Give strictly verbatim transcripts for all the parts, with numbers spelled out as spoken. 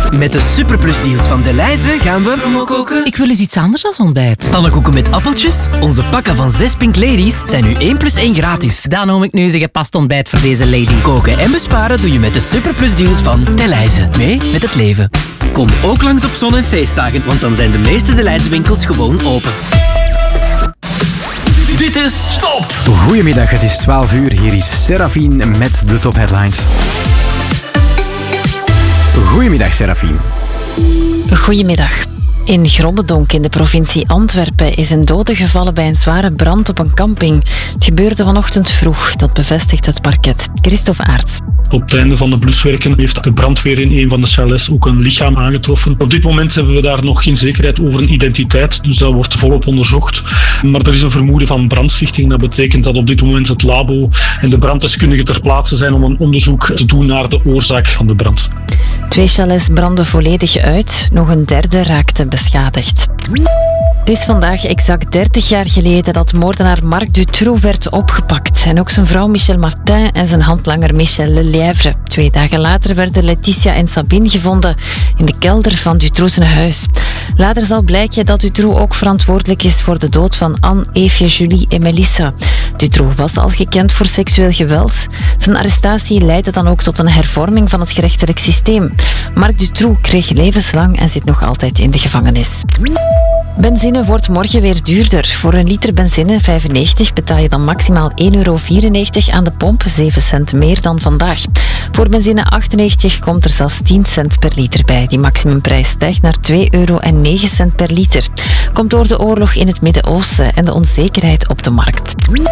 Met de Superplus-deals van Delhaize gaan we... koken. Ik wil eens iets anders dan ontbijt. Pannenkoeken met appeltjes. Onze pakken van zes Pink Ladies zijn nu één plus één gratis. Dan noem ik nu eens een gepast ontbijt voor deze lady. Koken en besparen doe je met de Superplus-deals van Delhaize. Mee met het leven. Kom ook langs op zon- en feestdagen, want dan zijn de meeste Delhaize winkels gewoon open. Dit is Top! Goedemiddag, het is twaalf uur. Hier is Serafine met de Top Headlines. Goedemiddag, Serafine. Goedemiddag. In Grobbedonk in de provincie Antwerpen is een dode gevallen bij een zware brand op een camping. Het gebeurde vanochtend vroeg, dat bevestigt het parket. Christophe Aerts. Op het einde van de bluswerken heeft de brandweer in een van de chalets ook een lichaam aangetroffen. Op dit moment hebben we daar nog geen zekerheid over een identiteit, dus dat wordt volop onderzocht. Maar er is een vermoeden van brandstichting. Dat betekent dat op dit moment het labo en de branddeskundigen ter plaatse zijn om een onderzoek te doen naar de oorzaak van de brand. Twee chalets brandden volledig uit, nog een derde raakte beschadigd. Het is vandaag exact dertig jaar geleden dat moordenaar Marc Dutroux werd opgepakt. En ook zijn vrouw Michel Martin en zijn handlanger Michel Lelièvre. Twee dagen later werden Laetitia en Sabine gevonden in de kelder van Dutroux zijn huis. Later zal blijken dat Dutroux ook verantwoordelijk is voor de dood van Anne, Eefje, Julie en Melissa. Dutroux was al gekend voor seksueel geweld. Zijn arrestatie leidde dan ook tot een hervorming van het gerechtelijk systeem. Marc Dutroux kreeg levenslang en zit nog altijd in de gevangenis. Benzine wordt morgen weer duurder. Voor een liter benzine vijfennegentig betaal je dan maximaal één euro vierennegentig aan de pomp, zeven cent meer dan vandaag. Voor benzine achtennegentig komt er zelfs tien cent per liter bij. Die maximumprijs stijgt naar twee euro en negen cent per liter. Komt door de oorlog in het Midden-Oosten en de onzekerheid op de markt.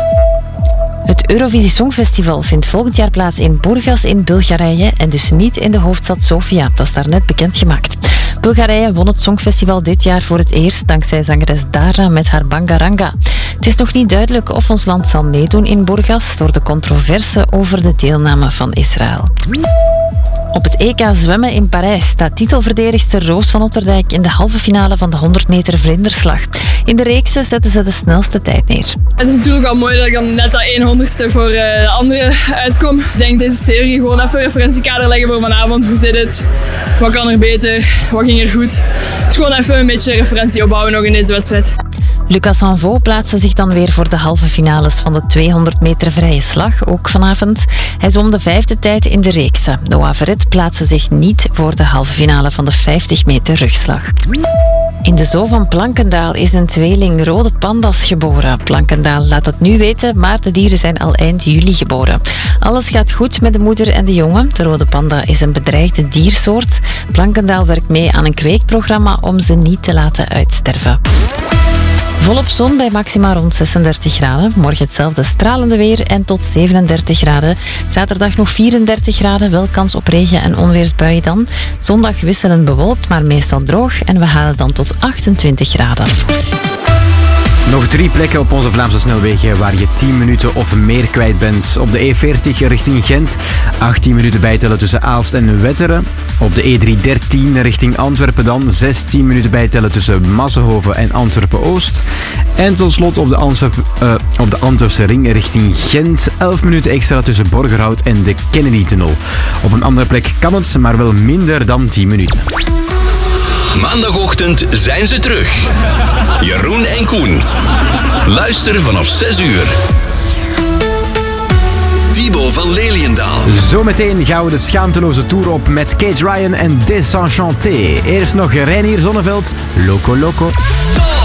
Het Eurovisie Songfestival vindt volgend jaar plaats in Burgas in Bulgarije en dus niet in de hoofdstad Sofia. Dat is daar net bekendgemaakt. Bulgarije won het Songfestival dit jaar voor het eerst dankzij zangeres Dara met haar Bangaranga. Het is nog niet duidelijk of ons land zal meedoen in Burgas door de controverse over de deelname van Israël. Op het E K zwemmen in Parijs staat titelverdedigster Roos van Otterdijk in de halve finale van de honderd meter vlinderslag. In de reeksen zetten ze de snelste tijd neer. Het is natuurlijk wel mooi dat ik dan net dat honderdste voor de anderen uitkom. Ik denk deze serie gewoon even een referentiekader leggen voor vanavond. Hoe zit het? Wat kan er beter? Wat ging er goed? Dus gewoon even een beetje referentie opbouwen nog in deze wedstrijd. Lucas Hanvaux plaatste zich dan weer voor de halve finales van de tweehonderd meter vrije slag, ook vanavond. Hij zwom de vijfde tijd in de reeksen. Noah Verret plaatste zich niet voor de halve finale van de vijftig meter rugslag. In de zoo van Plankendaal is een tweeling rode panda's geboren. Plankendaal laat het nu weten, maar de dieren zijn al eind juli geboren. Alles gaat goed met de moeder en de jongen. De rode panda is een bedreigde diersoort. Plankendaal werkt mee aan een kweekprogramma om ze niet te laten uitsterven. Volop zon bij maxima rond zesendertig graden. Morgen hetzelfde stralende weer en tot zevenendertig graden. Zaterdag nog vierendertig graden, wel kans op regen- en onweersbuien dan. Zondag wisselend bewolkt, maar meestal droog. En we halen dan tot achtentwintig graden. Nog drie plekken op onze Vlaamse snelwegen waar je tien minuten of meer kwijt bent. Op de E veertig richting Gent, achttien minuten bijtellen tussen Aalst en Wetteren. Op de E driehonderddertien richting Antwerpen dan, zestien minuten bijtellen tussen Massenhoven en Antwerpen-Oost. En tot slot op de, Antwerp, uh, op de Antwerpse ring richting Gent, elf minuten extra tussen Borgerhout en de Kennedy-tunnel. Op een andere plek kan het, maar wel minder dan tien minuten. Maandagochtend zijn ze terug. Jeroen en Koen. Luister vanaf zes uur. Thibaut van Leliendaal. Zometeen gaan we de schaamteloze tour op met Kate Ryan en Desenchanté. Eerst nog Reinier Zonneveld, Loco Loco. Top!